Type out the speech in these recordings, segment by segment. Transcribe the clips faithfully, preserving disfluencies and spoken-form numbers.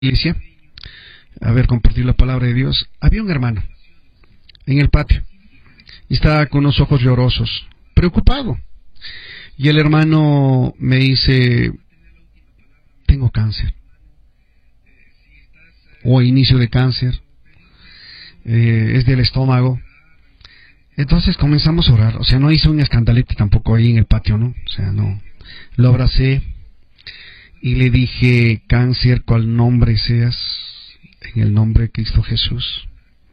iglesia, a ver, compartir la palabra de Dios, había un hermano en el patio y estaba con los ojos llorosos, preocupado. Y el hermano me dice: tengo cáncer, o inicio de cáncer, eh, es del estómago. Entonces comenzamos a orar, o sea, no hice un escandalete tampoco ahí en el patio, ¿no? O sea, no, lo abracé y le dije: cáncer, cual nombre seas, en el nombre de Cristo Jesús,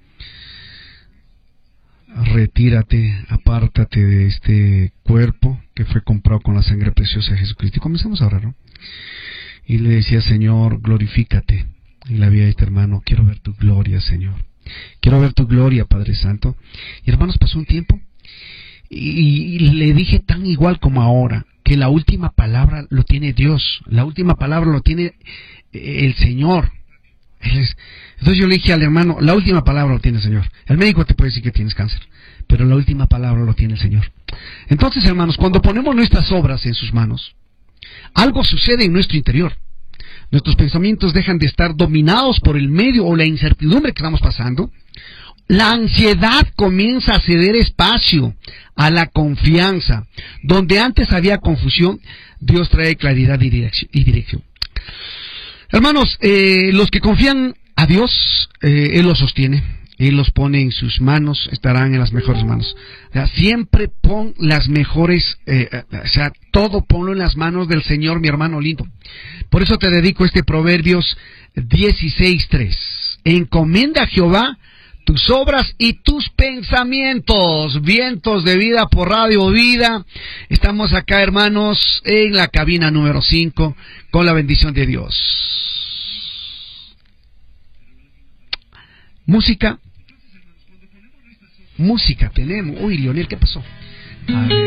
retírate, apártate de este cuerpo que fue comprado con la sangre preciosa de Jesucristo. Y comenzamos a orar, ¿no? Y le decía: Señor, glorifícate en la vida de este hermano, quiero ver tu gloria, Señor, quiero ver tu gloria, Padre Santo. Y hermanos, pasó un tiempo y, y le dije tan igual como ahora, que la última palabra lo tiene Dios, la última palabra lo tiene el Señor. Entonces yo le dije al hermano: la última palabra lo tiene el Señor. El médico te puede decir que tienes cáncer, pero la última palabra lo tiene el Señor. Entonces, hermanos, cuando ponemos nuestras obras en sus manos, algo sucede en nuestro interior. Nuestros pensamientos dejan de estar dominados por el medio o la incertidumbre que estamos pasando. La ansiedad comienza a ceder espacio a la confianza. Donde antes había confusión, Dios trae claridad y dirección. Hermanos, eh, los que confían a Dios, eh, Él los sostiene, Él los pone en sus manos, estarán en las mejores manos. O sea, siempre pon las mejores, eh, o sea, todo ponlo en las manos del Señor, mi hermano lindo. Por eso te dedico este Proverbios dieciséis tres. Encomienda a Jehová tus obras y tus pensamientos. Vientos de vida por Radio Vida. Estamos acá, hermanos, en la cabina número cinco, con la bendición de Dios. Música. Música tenemos. Uy, Leonel, ¿qué pasó? A ver.